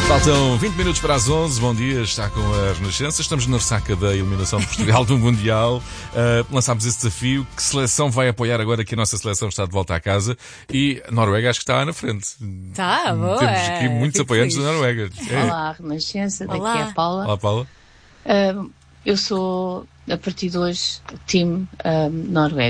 Faltam 20 minutos para as 11. Bom dia, está com a Renascença. Estamos na ressaca da eliminação de Portugal do Mundial. Lançámos esse desafio. Que seleção vai apoiar agora que a nossa seleção está de volta à casa? E a Noruega acho que está na frente. Tá, boa. Temos aqui muitos apoiantes feliz. da Noruega. Olá, Renascença, daqui Olá. é a Paula. Olá, Paula. Eu sou, a partir de hoje, time Noruega.